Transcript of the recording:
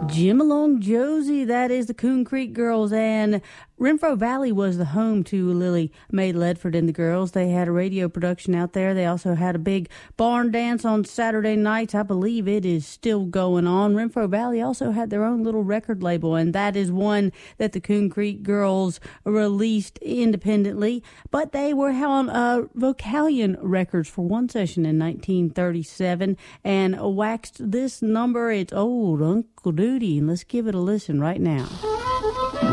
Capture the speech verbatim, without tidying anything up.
Jim Along Josie, that is the Coon Creek Girls, and Renfro Valley was the home to Lily Mae Ledford and the girls. They had a radio production out there. They also had a big barn dance on Saturday nights. I believe it is still going on. Renfro Valley also had their own little record label, and that is one that the Coon Creek Girls released independently. But they were on uh, Vocalion Records for one session in nineteen thirty-seven and waxed this number. It's old Uncle Duty, and let's give it a listen right now.